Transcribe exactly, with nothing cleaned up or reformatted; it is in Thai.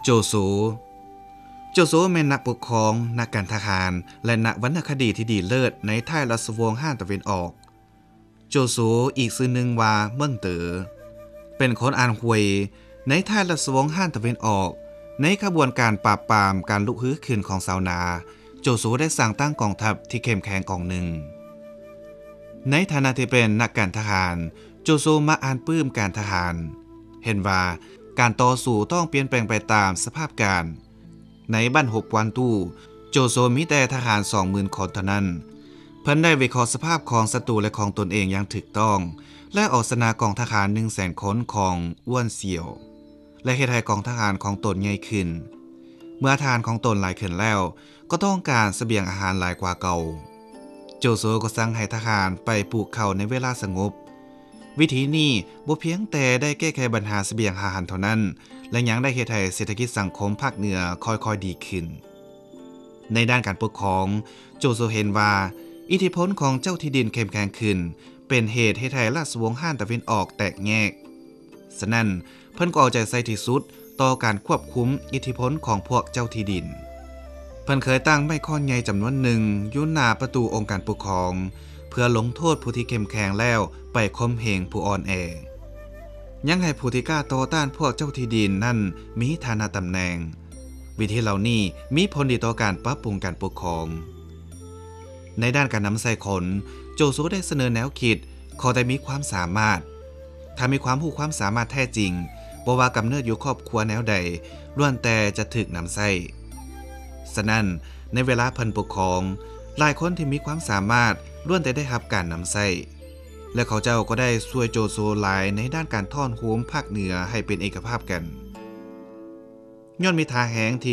โจโซโจโซเป็นนักปกครองนักการทหารและนักวรรณคดีที่ดีเลิศในท้ายรัชวงศ์ฮั่นตะวันออกโจโซอีกชื่อหนึ่งว่าเมิ่งเต๋อเป็นคนอ่านหวยในท้ายรัชวงศ์ฮั่นตะวันออกในขบวนการปราบปรามการลุกฮือขึ้นของชาวนาโจโซได้สร้างตั้งกองทัพที่เข้มแข็งกองหนึ่งในฐานะที่เป็นนักการทหารโจโซมาอ่านปื้มการทหารเห็นว่าการต่อสู้ต้องเปลี่ยนแปลงไปตามสภาพการในบ้านหกวันตู้โจโซมีแต่ทหาร สองหมื่น คนเท่านั้นเพิ่นได้วิเคราะห์สภาพของศัตรูและของตนเองอย่างถูกต้องและออกสนากองทหาร หนึ่งแสน คนของอ้วนเสี่ยวและเฮ็ดให้กองทหารของตนใหญ่ขึ้นเมื่อทหารของตนหลายขึ้นแล้วก็ต้องการเสบียงอาหารหลายกว่าเก่าโจโซก็สั่งให้ทหารไปปลูกข้าวในเวลาสงบวิธีนี้บ่เพียงแต่ได้แก้ไขปัญหาเสบียงอาหารเท่านั้นและยังได้เฮ็ดให้เศรษฐกิจสังคมภาคเหนือค่อยๆดีขึ้นในด้านการปกครองโจโซเห็นว่าอิทธิพลของเจ้าที่ดินเข้มแข็งขึ้นเป็นเหตุให้ไทยราชวงศ์ฮั่นตะวันออกแตกแยกฉะนั้นเพิ่นก็เอาใจใส่ที่สุดต่อการควบคุมอิทธิพลของพวกเจ้าที่ดินเพิ่นเคยตั้งไม้ค้อนใหญ่จำนวนหนึ่งอยู่หน้าประตูองค์การปกครองเพื่อลงโทษผู้ที่เข้มแข็งแล้วไปข่มเหงผู้อ่อนแอยังให้ผู้ที่กล้าต่อต้านพวกเจ้าที่ดินนั่นมีฐานะตำแหน่งวิธีเหล่านี้มีผลดีต่อการปรับปรุงการปกครองในด้านการนำใส่คนโจโซได้เสนอแนวคิดขอแต่มีความสามารถถ้ามีความรู้ความสามารถแท้จริงบ่ว่ากำเนิดอยู่ครอบครัวแนวใดล้วนแต่จะถูกนำใส่ฉะนั้นในเวลาเพิ่นปกครองหลายคนที่มีความสามารถล้วนแต่ได้รับการนำใส่และเขาเจ้าก็ได้ช่วยโจโซหลายในด้านการท่อนโฮมภาคเหนือให้เป็นเอกภาพกันย้อนมีทาแหงที่